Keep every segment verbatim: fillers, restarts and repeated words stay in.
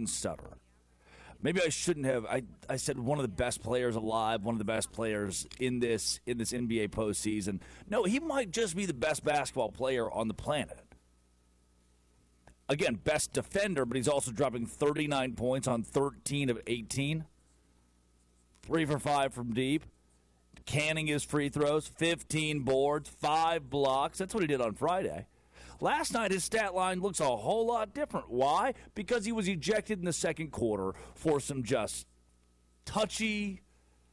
shouldn't stutter. Maybe I shouldn't have. I, I said one of the best players alive, one of the best players in this in this N B A postseason. No, he might just be the best basketball player on the planet. Again, best defender, but he's also dropping thirty-nine points on thirteen of eighteen. Three for five from deep. Canning his free throws, fifteen boards, five blocks. That's what he did on Friday. Last night, his stat line looks a whole lot different. Why? Because he was ejected in the second quarter for some just touchy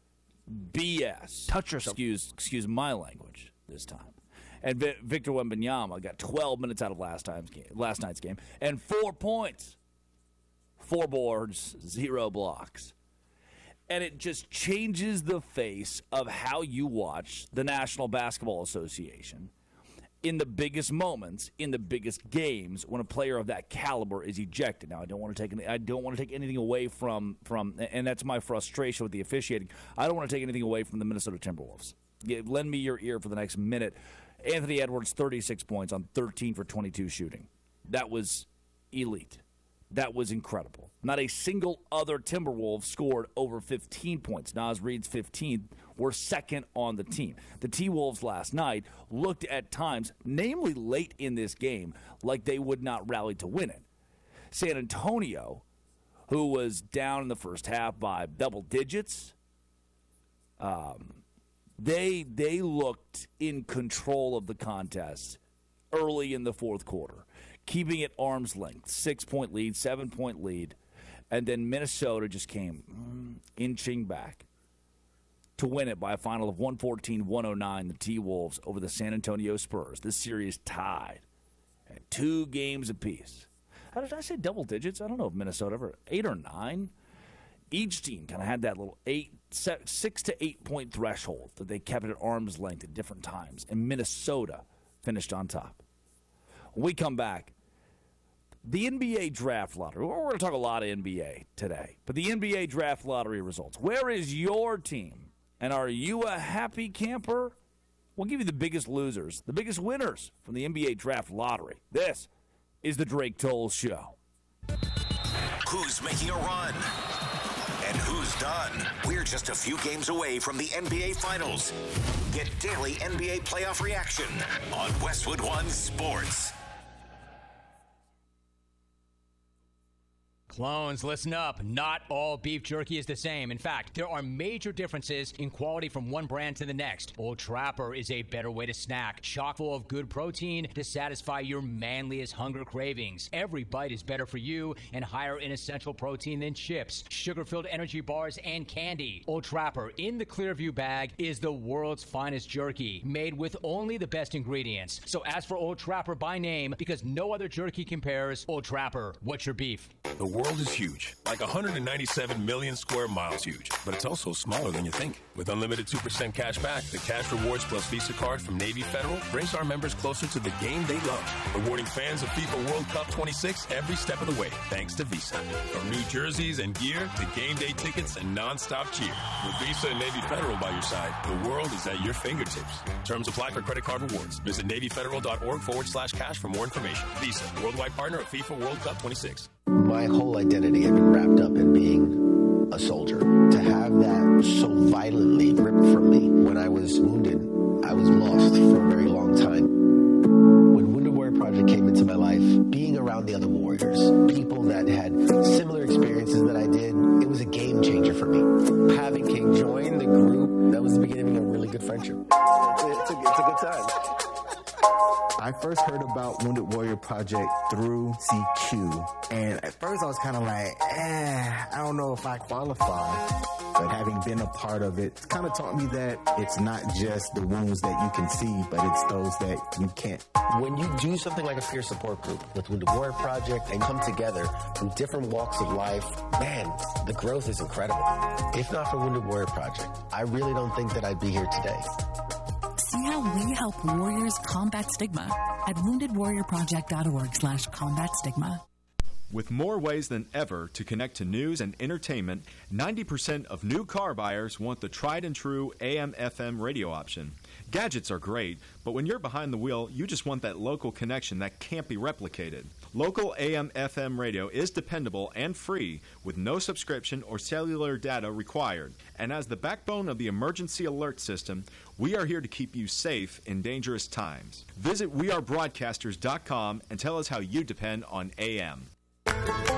B S. Touch yourself. Excuse, excuse my language this time. And v- Victor Wembanyama got twelve minutes out of last time's game, last night's game, and four points, four boards, zero blocks. And it just changes the face of how you watch the National Basketball Association in the biggest moments, in the biggest games, when a player of that caliber is ejected. Now, I don't want to take any, I don't want to take anything away from from, and that's my frustration with the officiating. I don't want to take anything away from the Minnesota Timberwolves. Yeah, lend me your ear for the next minute. Anthony Edwards, thirty-six points on thirteen for twenty-two shooting. That was elite. That was incredible. Not a single other Timberwolves scored over fifteen points. Naz Reid's fifteen were second on the team. The T-Wolves last night looked at times, namely late in this game, like they would not rally to win it. San Antonio, who was down in the first half by double digits, um, they they looked in control of the contest early in the fourth quarter, keeping it arm's length, six-point lead, seven-point lead, and then Minnesota just came mm, inching back to win it by a final of one fourteen one oh nine, the T-Wolves over the San Antonio Spurs. This series tied at two games apiece. How did I say double digits? I don't know if Minnesota ever, eight or nine. Each team kind of had that little eight, six to eight-point threshold that they kept at arm's length at different times, and Minnesota finished on top. When we come back, the N B A draft lottery. We're going to talk a lot of N B A today, but the N B A draft lottery results. Where is your team? And are you a happy camper? We'll give you the biggest losers, the biggest winners from the N B A draft lottery. This is the Drake Toll Show. Who's making a run? And who's done? We're just a few games away from the N B A Finals. Get daily N B A playoff reaction on Westwood One Sports. Clones, listen up. Not all beef jerky is the same. In fact, there are major differences in quality from one brand to the next. Old Trapper is a better way to snack, chock full of good protein to satisfy your manliest hunger cravings. Every bite is better for you and higher in essential protein than chips, sugar-filled energy bars, and candy. Old Trapper in the Clearview bag is the world's finest jerky, made with only the best ingredients. So ask for Old Trapper by name because no other jerky compares. Old Trapper, what's your beef? The world is huge, like one hundred ninety-seven million square miles huge, but it's also smaller than you think. With unlimited two percent cash back, the Cash Rewards Plus Visa card from Navy Federal brings our members closer to the game they love, rewarding fans of FIFA World Cup twenty-six every step of the way, thanks to Visa. From new jerseys and gear to game day tickets and nonstop cheer. With Visa and Navy Federal by your side, the world is at your fingertips. Terms apply for credit card rewards. Visit NavyFederal.org forward slash cash for more information. Visa, worldwide partner of FIFA World Cup twenty-six. My whole identity had been wrapped up in being a soldier. To have that so violently ripped from me when I was wounded, I was lost for a very long time. When Wounded Warrior Project came into my life, being around the other warriors, people that had similar experiences that I did, it was a game changer for me. Having King join the group, that was the beginning of a really good friendship. It's a, it's a, it's a good time. I first heard about Wounded Warrior Project through C Q. And at first I was kind of like, eh, I don't know if I qualify. But having been a part of it, it's kind of taught me that it's not just the wounds that you can see, but it's those that you can't. When you do something like a peer support group with Wounded Warrior Project and come together from different walks of life, man, the growth is incredible. If not for Wounded Warrior Project, I really don't think that I'd be here today. See how we help warriors combat stigma at woundedwarriorproject.org slash combat stigma. With more ways than ever to connect to news and entertainment, ninety percent of new car buyers want the tried and true A M F M radio option. Gadgets are great, but when you're behind the wheel, you just want that local connection that can't be replicated. Local A M F M radio is dependable and free with no subscription or cellular data required. And as the backbone of the emergency alert system, we are here to keep you safe in dangerous times. Visit we are broadcasters dot com and tell us how you depend on A M.